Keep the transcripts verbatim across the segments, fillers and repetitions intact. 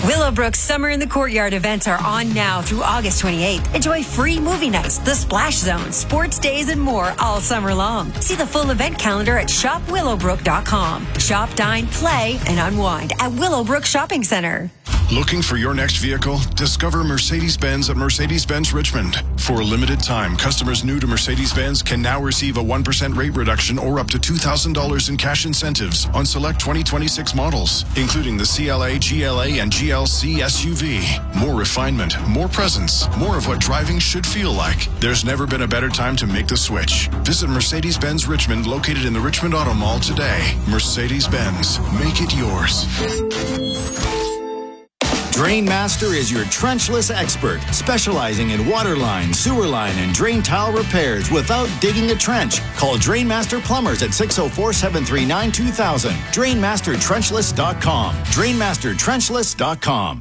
Willowbrook's Summer in the Courtyard events are on now through August twenty-eighth. Enjoy free movie nights, the Splash Zone, sports days, and more all summer long. See the full event calendar at shop willowbrook dot com. Shop, dine, play, and unwind at Willowbrook Shopping Center. Looking for your next vehicle? Discover Mercedes-Benz at Mercedes-Benz Richmond. For a limited time, customers new to Mercedes-Benz can now receive a one percent rate reduction or up to two thousand dollars in cash incentives on select twenty twenty-six models, including the C L A, G L A, and G L C S U V. More refinement, more presence, more of what driving should feel like. There's never been a better time to make the switch. Visit Mercedes-Benz Richmond, located in the Richmond Auto Mall today. Mercedes-Benz. Make it yours. Drainmaster is your trenchless expert, specializing in water line, sewer line, and drain tile repairs without digging a trench. Call Drainmaster Plumbers at six oh four, seven three nine, two thousand. Drainmaster Trenchless dot com. Drainmaster Trenchless dot com.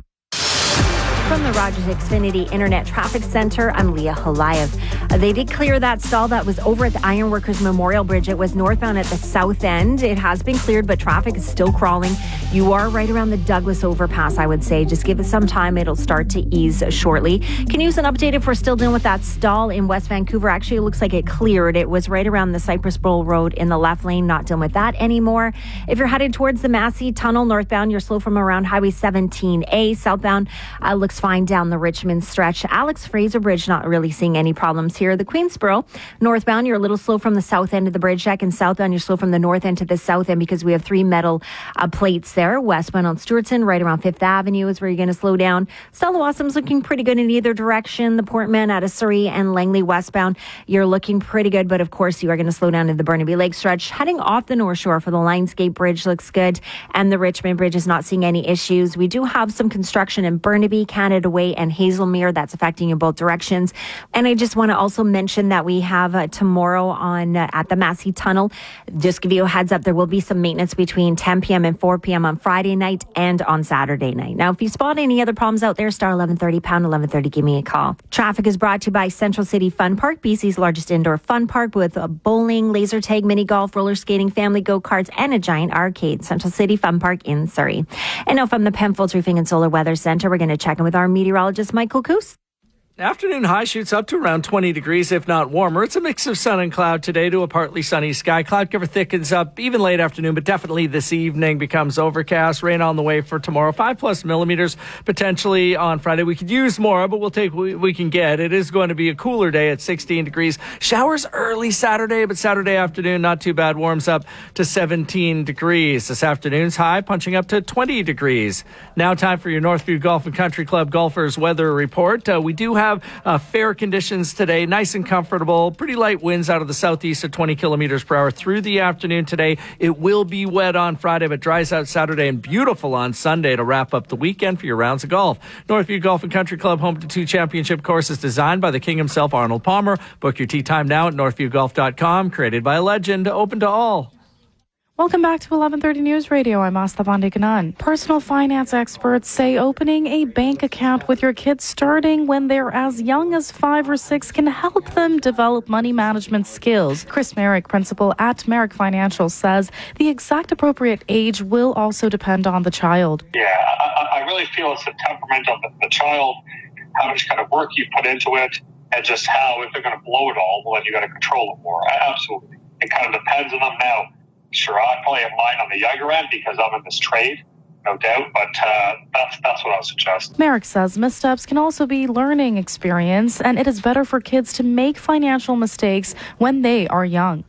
From the Rogers Xfinity Internet Traffic Center, I'm Leah Halayev. Uh, they did clear that stall that was over at the Ironworkers Memorial Bridge. It was northbound at the south end. It has been cleared, but traffic is still crawling. You are right around the Douglas overpass, I would say. Just give it some time. It'll start to ease shortly. Can use an update if we're still dealing with that stall in West Vancouver. Actually, it looks like it cleared. It was right around the Cypress Bowl Road in the left lane. Not dealing with that anymore. If you're headed towards the Massey Tunnel northbound, you're slow from around Highway seventeen A. Southbound uh, looks fine down the Richmond stretch. Alex Fraser Bridge, not really seeing any problems here. The Queensboro northbound, you're a little slow from the south end of the bridge deck, and southbound, you're slow from the north end to the south end because we have three metal uh, plates there. Westbound on Stewartson, right around Fifth Avenue is where you're going to slow down. Stella Wassom's looking pretty good in either direction. The Portman out of Surrey and Langley westbound, you're looking pretty good, but of course, you are going to slow down in the Burnaby Lake stretch. Heading off the North Shore for the Lionsgate Bridge looks good, and the Richmond Bridge is not seeing any issues. We do have some construction in Burnaby, Canada Way, and Hazelmere that's affecting you both directions. And I just want to also mention that we have uh, tomorrow on uh, at the Massey Tunnel. Just give you a heads up, there will be some maintenance between ten p.m. and four p.m. on Friday night and on Saturday night. Now, if you spot any other problems out there, star eleven thirty, pound eleven thirty, give me a call. Traffic is brought to you by Central City Fun Park, B C's largest indoor fun park with a bowling, laser tag, mini golf, roller skating, family go-karts, and a giant arcade. Central City Fun Park in Surrey. And now from the Penfolds Roofing and Solar Weather Center, we're going to check in with our meteorologist, Michael Coos. Afternoon high shoots up to around twenty degrees, if not warmer. It's a mix of sun and cloud today to a partly sunny sky. Cloud cover thickens up even late afternoon, but definitely this evening becomes overcast. Rain on the way for tomorrow. Five plus millimeters potentially on Friday. We could use more, but we'll take what we can get. It is going to be a cooler day at sixteen degrees. Showers early Saturday, but Saturday afternoon, not too bad. Warms up to seventeen degrees. This afternoon's high punching up to twenty degrees. Now time for your Northview Golf and Country Club golfers weather report. Uh, we do have Have uh, fair conditions today, nice and comfortable. Pretty light winds out of the southeast at twenty kilometers per hour through the afternoon today. It will be wet on Friday, but dries out Saturday and beautiful on Sunday to wrap up the weekend for your rounds of golf. Northview Golf and Country Club, home to two championship courses designed by the king himself, Arnold Palmer. Book your tee time now at northview golf dot com. Created by a legend, open to all. Welcome back to eleven thirty News Radio. I'm Asta Bandikanan. Personal finance experts say opening a bank account with your kids starting when they're as young as five or six can help them develop money management skills. Chris Merrick, principal at Merrick Financial, says the exact appropriate age will also depend on the child. Yeah, I, I really feel it's the temperament of the, the child, how much kind of work you put into it, and just how, if they're going to blow it all, well, then you got to control it more. Absolutely. It kind of depends on them now. Sure, I'd probably have mine on the younger end because I'm in this trade, no doubt, but uh, that's that's what I would suggest. Merrick says missteps can also be learning experience, and it is better for kids to make financial mistakes when they are young.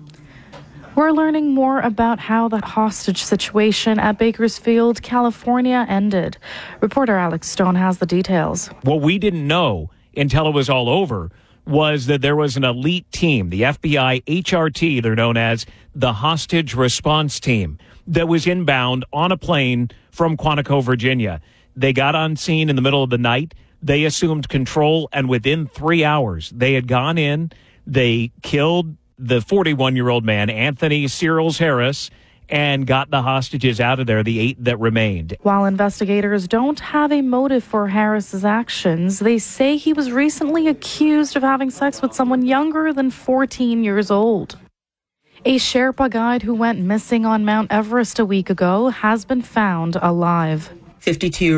We're learning more about how the hostage situation at Bakersfield, California ended. Reporter Alex Stone has the details. What we didn't know until it was all over was that there was an elite team, the F B I H R T, they're known as the Hostage Response Team, that was inbound on a plane from Quantico, Virginia. They got on scene in the middle of the night. They assumed control, and within three hours, they had gone in. They killed the forty-one-year-old man, Anthony Searles Harris, and got the hostages out of there, the eight that remained. While investigators don't have a motive for Harris's actions, they say he was recently accused of having sex with someone younger than fourteen years old. A Sherpa guide who went missing on Mount Everest a week ago has been found alive. fifty-two